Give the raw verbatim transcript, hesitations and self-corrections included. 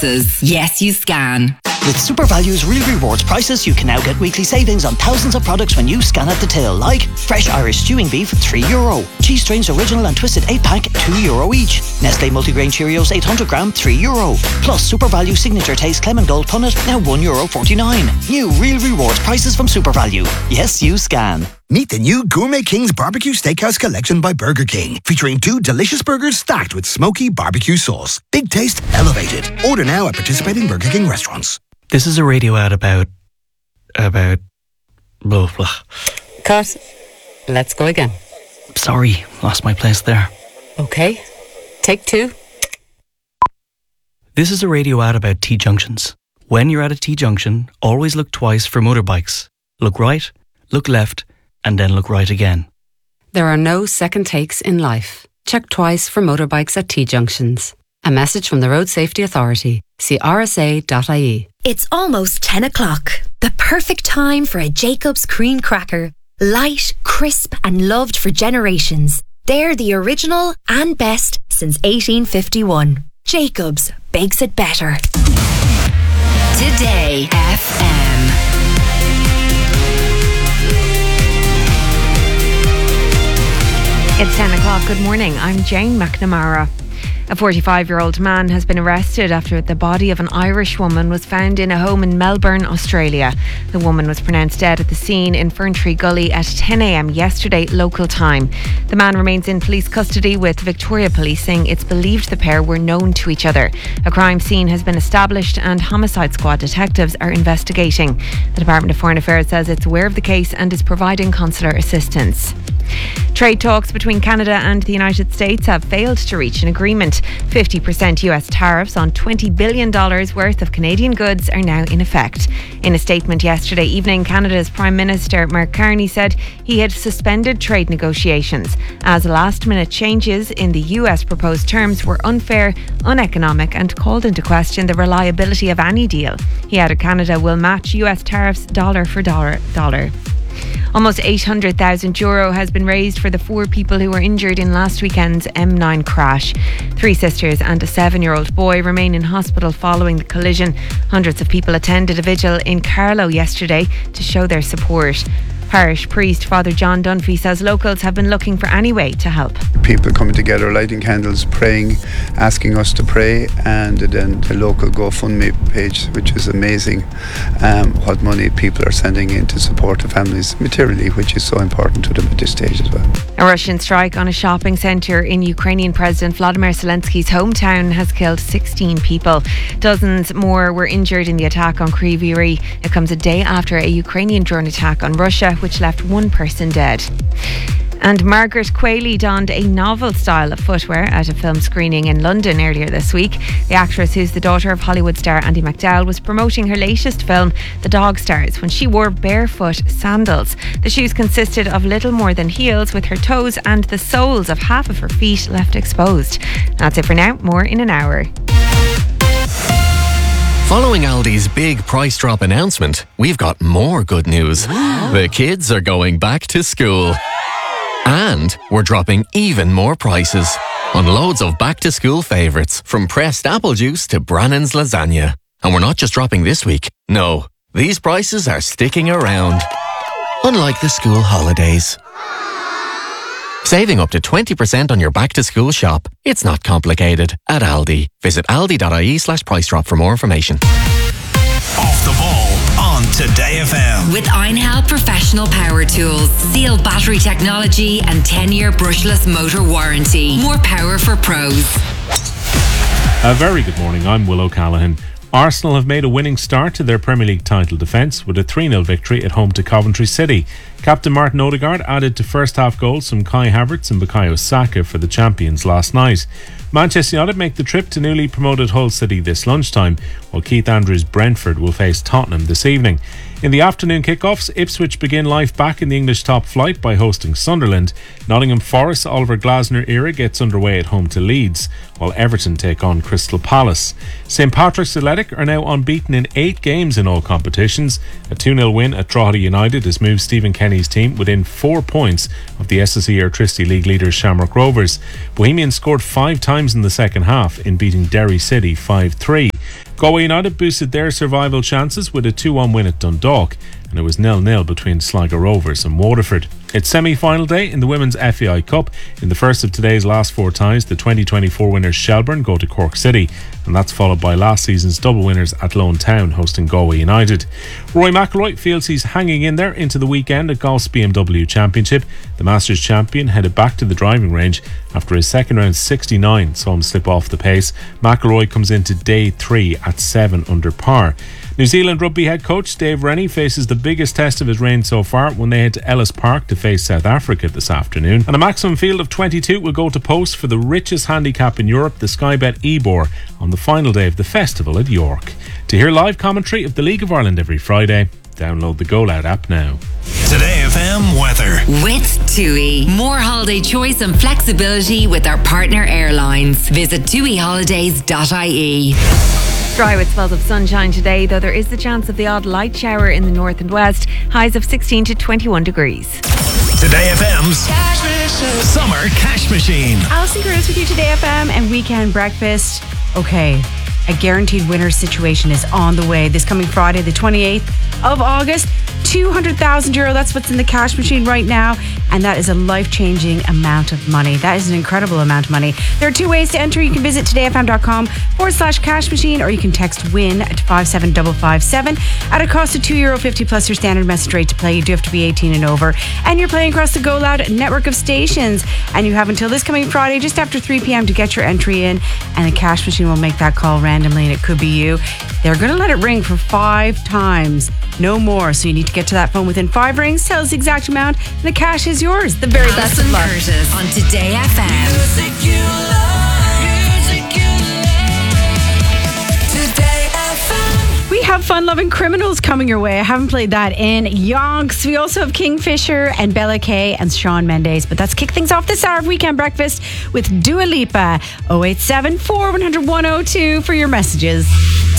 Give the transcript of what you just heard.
Yes, you scan. With SuperValue's Real Rewards prices, you can now get weekly savings on thousands of products when you scan at the till, like fresh Irish stewing beef, three euro. Cheese Strains Original and Twisted eight pack, two euro each. Nestle Multigrain Cheerios eight hundred gram, three euro. Plus SuperValue Signature Taste Clement Gold Punnet, now one euro forty-nine. New Real Rewards prices from SuperValue. Yes, you scan. Meet the new Gourmet King's Barbecue Steakhouse Collection by Burger King, featuring two delicious burgers stacked with smoky barbecue sauce. Big taste, elevated. Order now at participating Burger King restaurants. This is a radio ad about... about... blah, blah. Cut. Let's go again. Sorry, lost my place there. Okay. Take two. This is a radio ad about T-junctions. When you're at a T-junction, always look twice for motorbikes. Look right, look left, and then look right again. There are no second takes in life. Check twice for motorbikes at T-junctions. A message from the Road Safety Authority. See r s a dot i e. It's almost ten o'clock. The perfect time for a Jacob's cream cracker. Light, crisp and loved for generations. They're the original and best since eighteen fifty-one. Jacob's bakes it better. Today F M. It's ten o'clock. Good morning. I'm Jane McNamara. A forty-five-year-old man has been arrested after the body of an Irish woman was found in a home in Melbourne, Australia. The woman was pronounced dead at the scene in Ferntree Gully at ten a.m. yesterday, local time. The man remains in police custody, with Victoria Police saying it's believed the pair were known to each other. A crime scene has been established and Homicide Squad detectives are investigating. The Department of Foreign Affairs says it's aware of the case and is providing consular assistance. Trade talks between Canada and the United States have failed to reach an agreement. fifty percent U S tariffs on twenty billion dollars worth of Canadian goods are now in effect. In a statement yesterday evening, Canada's Prime Minister Mark Carney said he had suspended trade negotiations as last-minute changes in the U S proposed terms were unfair, uneconomic and called into question the reliability of any deal. He added Canada will match U S tariffs dollar for dollar. dollar. Almost eight hundred thousand euro has been raised for the four people who were injured in last weekend's M nine crash. Three sisters and a seven-year-old boy remain in hospital following the collision. Hundreds of people attended a vigil in Carlow yesterday to show their support. Parish priest Father John Dunphy says locals have been looking for any way to help. People coming together, lighting candles, praying, asking us to pray, and then the local GoFundMe page, which is amazing, um, what money people are sending in to support the families materially, which is so important to them at this stage as well. A Russian strike on a shopping centre in Ukrainian President Vladimir Zelensky's hometown has killed sixteen people. Dozens more were injured in the attack on Kryvyi Rih. It comes a day after a Ukrainian drone attack on Russia, which left one person dead. And Margaret Qualley donned a novel style of footwear at a film screening in London earlier this week. The actress, who's the daughter of Hollywood star Andie MacDowell, was promoting her latest film, The Dog Stars, when she wore barefoot sandals. The shoes consisted of little more than heels, with her toes and the soles of half of her feet left exposed. That's it for now. More in an hour. Following Aldi's big price drop announcement, we've got more good news. The kids are going back to school. And we're dropping even more prices on loads of back-to-school favourites, from pressed apple juice to Brannan's lasagna. And we're not just dropping this week. No, these prices are sticking around. Unlike the school holidays. Saving up to twenty percent on your back-to-school shop. It's not complicated at Aldi. Visit aldi.ie slash price drop for more information. Off the ball on Today F M. With Einhell Professional Power Tools. Sealed battery technology and ten-year brushless motor warranty. More power for pros. A very good morning. I'm Will O'Callaghan. Arsenal have made a winning start to their Premier League title defence with a three nil victory at home to Coventry City. Captain Martin Odegaard added to first half goals from Kai Havertz and Bukayo Saka for the champions last night. Manchester United make the trip to newly promoted Hull City this lunchtime, while Keith Andrews' Brentford will face Tottenham this evening. In the afternoon kickoffs, Ipswich begin life back in the English top flight by hosting Sunderland. Nottingham Forest's Oliver Glasner era gets underway at home to Leeds, while Everton take on Crystal Palace. St Patrick's Athletic are now unbeaten in eight games in all competitions. A two nil win at Drogheda United has moved Stephen Kenny's team within four points of the S S E Airtricity League leaders Shamrock Rovers. Bohemians scored five times times in the second half in beating Derry City five three. Galway United boosted their survival chances with a two one win at Dundalk, and it was nil nil between Sligo Rovers and Waterford. It's semi-final day in the Women's F A I Cup. In the first of today's last four ties, the twenty twenty-four winners Shelbourne go to Cork City, and that's followed by last season's double winners Athlone Town hosting Galway United. Rory McIlroy feels he's hanging in there into the weekend at Golf's B M W Championship. The Masters champion headed back to the driving range after his second round sixty-nine saw him slip off the pace. McIlroy comes into day three at seven under par. New Zealand rugby head coach Dave Rennie faces the biggest test of his reign so far when they head to Ellis Park to face South Africa this afternoon. And a maximum field of twenty-two will go to post for the richest handicap in Europe, the Sky Bet Ebor, on the final day of the festival at York. To hear live commentary of the League of Ireland every Friday, download the Go Loud app now. Today F M weather. With TUI. More holiday choice and flexibility with our partner airlines. Visit tui holidays dot I E. Dry with spells of sunshine today, though there is the chance of the odd light shower in the north and west. Highs of sixteen to twenty-one degrees. Today F M's Summer Cash Machine. Alison Cruz with you, Today F M and Weekend Breakfast. Okay, a guaranteed winner situation is on the way this coming Friday, the twenty-eighth of August. two hundred thousand euro, that's what's in the cash machine right now, and that is a life-changing amount of money. That is an incredible amount of money. There are two ways to enter. You can visit todayfm.com forward slash cash machine, or you can text WIN to five seven five five seven at a cost of two euro fifty plus your standard message rate to play. You do have to be eighteen and over, and you're playing across the Go Loud network of stations, and you have until this coming Friday just after three p.m. to get your entry in, and the cash machine will make that call randomly, and it could be you. They're going to let it ring for five times, no more, so you need to get to that phone within five rings. Tell us the exact amount, and the cash is yours. The very best of luck. Curtis on Today F M. Music you love, music you love. Today F M. We have fun-loving criminals coming your way. I haven't played that in yonks. We also have Kingfisher and Bella Kay and Shawn Mendes. But let's kick things off this hour of Weekend Breakfast with Dua Lipa. oh eight seven four, one hundred, one oh two for your messages.